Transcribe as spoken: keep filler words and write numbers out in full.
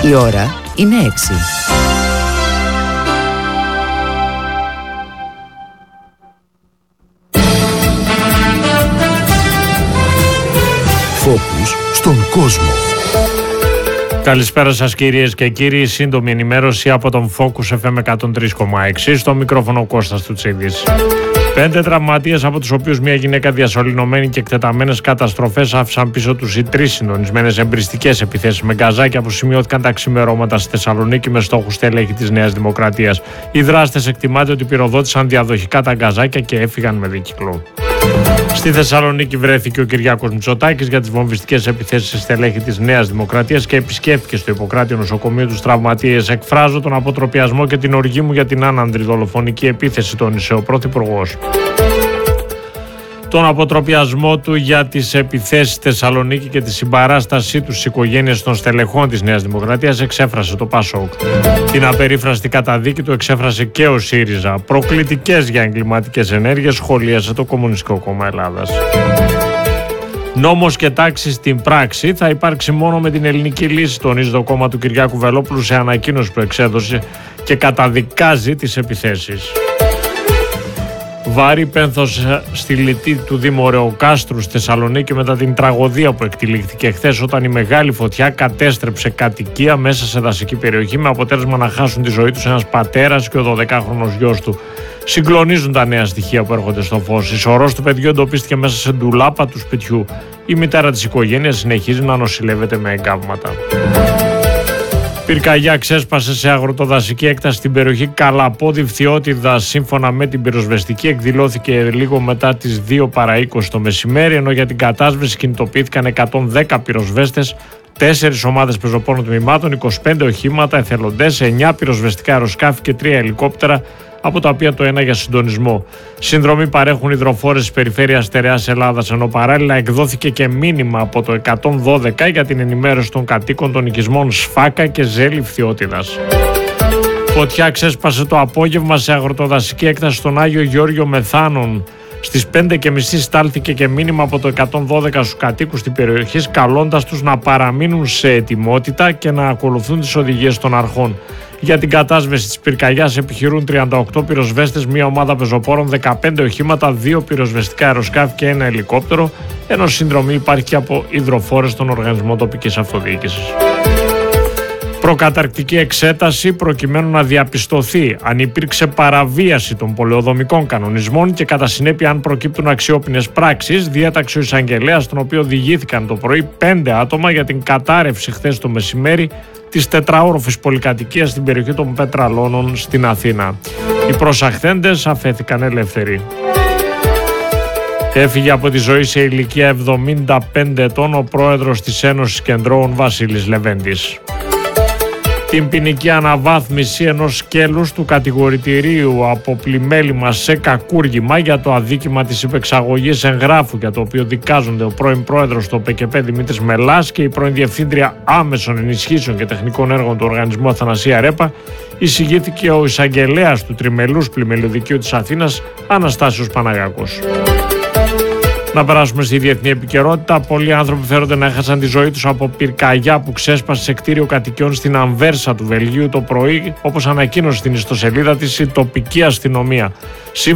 Η ώρα είναι έξι. Φόκους στον κόσμο. Καλησπέρα σας κυρίες και κύριοι, σύντομη ενημέρωση από τον Focus εφ εμ εκατόν τρία κόμμα έξι, στο μικρόφωνο Κώστας Τουτσίδης. Πέντε τραυματίες, από τους οποίους μια γυναίκα διασωληνωμένη και εκτεταμένες καταστροφές, άφησαν πίσω τους οι τρεις συντονισμένες εμπριστικές επιθέσεις με γκαζάκια που σημειώθηκαν τα ξημερώματα στη Θεσσαλονίκη με στόχους στελέχη της Νέας Δημοκρατίας. Οι δράστες εκτιμάται ότι πυροδότησαν διαδοχικά τα γκαζάκια και έφυγαν με δίκυκλο. Στη Θεσσαλονίκη βρέθηκε ο Κυριάκος Μητσοτάκης για τις βομβιστικές επιθέσεις σε στελέχη της Νέας Δημοκρατίας και επισκέφθηκε στο Ιπποκράτιο νοσοκομείο τους τραυματίες. Εκφράζω τον αποτροπιασμό και την οργή μου για την άνανδρη δολοφονική επίθεση, τόνισε ο Πρωθυπουργός. Τον αποτροπιασμό του για τις επιθέσεις στη Θεσσαλονίκη και τη συμπαράστασή του στις οικογένειες των στελεχών της Νέας Δημοκρατίας εξέφρασε το ΠΑΣΟΚ. Την απερίφραστη καταδίκη του εξέφρασε και ο ΣΥΡΙΖΑ. Προκλητικές για εγκληματικές ενέργειες σχολίασε το Κομμουνιστικό Κόμμα Ελλάδας. Νόμος και τάξη στην πράξη θα υπάρξει μόνο με την ελληνική λύση, τονίζει το κόμμα του Κυριάκου Βελόπουλου σε ανακοίνωση που εξέδωσε και καταδικάζει τις επιθέσεις. Βάρη πένθος στη λιτή του Δήμου Ωρεοκάστρου στη Θεσσαλονίκη μετά την τραγωδία που εκτυλίχθηκε χθες όταν η μεγάλη φωτιά κατέστρεψε κατοικία μέσα σε δασική περιοχή με αποτέλεσμα να χάσουν τη ζωή τους ένας πατέρας και ο δωδεκάχρονος γιος του. Συγκλονίζουν τα νέα στοιχεία που έρχονται στο φως. Η σωρός του παιδιού εντοπίστηκε μέσα σε ντουλάπα του σπιτιού. Η μητέρα της οικογένειας συνεχίζει να νοσηλεύεται με εγκάβματα. Πυρκαγιά ξέσπασε σε αγροτοδασική έκταση στην περιοχή Καλαπόδη Φθιώτιδα. Σύμφωνα με την πυροσβεστική, εκδηλώθηκε λίγο μετά τις δύο παρά είκοσι το μεσημέρι, ενώ για την κατάσβεση κινητοποιήθηκαν εκατόν δέκα πυροσβέστες, τέσσερις ομάδες πεζοπόρων τμήματων, είκοσι πέντε οχήματα, εθελοντές, εννιά πυροσβεστικά αεροσκάφη και τρία ελικόπτερα, από τα οποία το ένα για συντονισμό. Συνδρομή παρέχουν υδροφόρες της περιφέρειας Στερεάς Ελλάδας, ενώ παράλληλα εκδόθηκε και μήνυμα από το εκατόν δώδεκα για την ενημέρωση των κατοίκων των οικισμών Σφάκα και Ζέλη Φθιώτιδας. Φωτιά ξέσπασε το απόγευμα σε αγροτοδασική έκταση στον Άγιο Γεώργιο Μεθάνων. Στις πέντε και μισή στάλθηκε και μήνυμα από το εκατόν δώδεκα στους κατοίκους της περιοχής, καλώντας τους να παραμείνουν σε ετοιμότητα και να ακολουθούν τις οδηγίες των αρχών. Για την κατάσβεση της πυρκαγιάς επιχειρούν τριάντα οκτώ πυροσβέστες, μία ομάδα πεζοπόρων, δεκαπέντε οχήματα, δύο πυροσβεστικά αεροσκάφη και ένα ελικόπτερο, ενώ συνδρομή υπάρχει και από υδροφόρες στον Οργανισμό Τοπικής Αυτοδιοίκησης. Προκαταρκτική εξέταση προκειμένου να διαπιστωθεί αν υπήρξε παραβίαση των πολεοδομικών κανονισμών και κατά συνέπεια αν προκύπτουν αξιόπινες πράξεις, διέταξε ο εισαγγελέας, τον οποίο οδηγήθηκαν το πρωί πέντε άτομα για την κατάρρευση χθες το μεσημέρι της τετραόροφης πολυκατοικίας στην περιοχή των Πετραλώνων στην Αθήνα. Οι προσαχθέντες αφέθηκαν ελεύθεροι. Έφυγε από τη ζωή σε ηλικία εβδομήντα πέντε ετών ο πρόεδρος της Ένωσης Κεντρώων Βασίλης Λεβέντης. Την ποινική αναβάθμιση ενός σκέλους του κατηγορητηρίου από πλημέλημα σε κακούργημα για το αδίκημα της υπεξαγωγής εγγράφου, για το οποίο δικάζονται ο πρώην πρόεδρος του ΟΠΕΚΕΠΕ Δημήτρης Μελάς και η πρώην διευθύντρια άμεσων ενισχύσεων και τεχνικών έργων του Οργανισμού Αθανασία Ρέπα, εισηγήθηκε ο εισαγγελέας του Τριμελούς Πλημελιωδικείου της Αθήνας, Αναστάσιος Παναγάκος. Να περάσουμε στη διεθνή επικαιρότητα. Πολλοί άνθρωποι φέρονται να έχασαν τη ζωή τους από πυρκαγιά που ξέσπασε σε κτίριο κατοικιών στην Ανβέρσα του Βελγίου το πρωί, όπως ανακοίνωσε στην ιστοσελίδα της η τοπική αστυνομία.